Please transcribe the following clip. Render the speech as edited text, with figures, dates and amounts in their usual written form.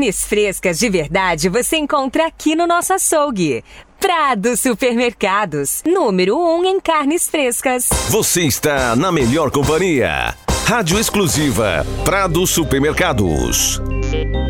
Carnes frescas de verdade você encontra aqui no nosso açougue. Prado Supermercados, número 1 em carnes frescas. Você está na melhor companhia. Rádio exclusiva Prado Supermercados.